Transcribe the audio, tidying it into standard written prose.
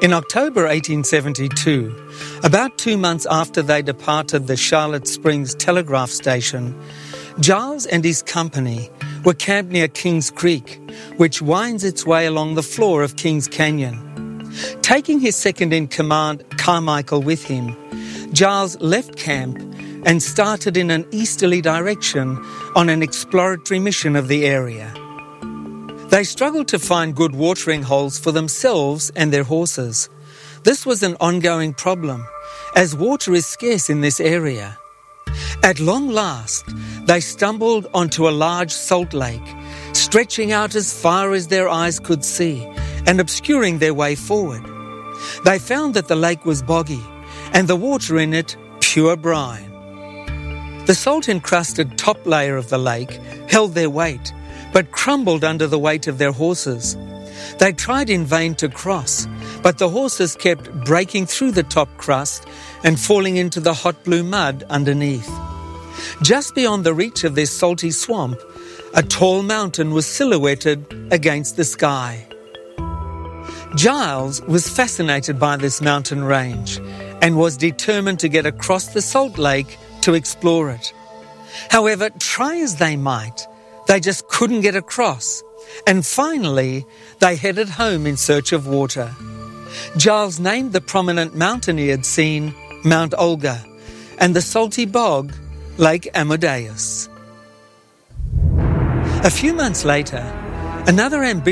In October 1872, about 2 months after they departed the Charlotte Springs telegraph station, Giles and his company were camped near Kings Creek, which winds its way along the floor of Kings Canyon. Taking his second-in-command, Carmichael, with him, Giles left camp and started in an easterly direction on an exploratory mission of the area. They struggled to find good watering holes for themselves and their horses. This was an ongoing problem, as water is scarce in this area. At long last, they stumbled onto a large salt lake, stretching out as far as their eyes could see and obscuring their way forward. They found that the lake was boggy and the water in it pure brine. The salt-encrusted top layer of the lake held their weight, but crumbled under the weight of their horses. They tried in vain to cross, but the horses kept breaking through the top crust and falling into the hot blue mud underneath. Just beyond the reach of this salty swamp, a tall mountain was silhouetted against the sky. Giles was fascinated by this mountain range and was determined to get across the salt lake to explore it. However, try as they might, they just couldn't get across, and finally they headed home in search of water. Giles named the prominent mountain he had seen Mount Olga, and the salty bog Lake Amadeus. A few months later, another ambitious